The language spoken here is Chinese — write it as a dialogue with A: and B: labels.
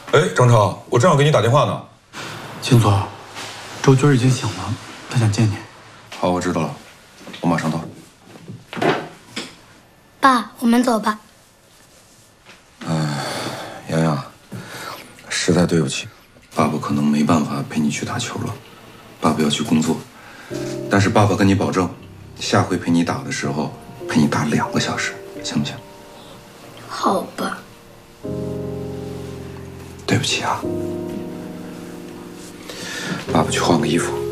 A: 哎，张超，我正要给你打电话呢。
B: 秦总，周军已经醒了，他想见你。
A: 好，我知道了，我马上到。
C: 爸，我们走吧。
A: 洋洋，实在对不起，爸爸可能没办法陪你去打球了，爸爸要去工作。但是爸爸跟你保证，下回陪你打的时候，陪你打2个小时，行不行？
C: 好吧。
A: 对不起啊，爸爸去换个衣服。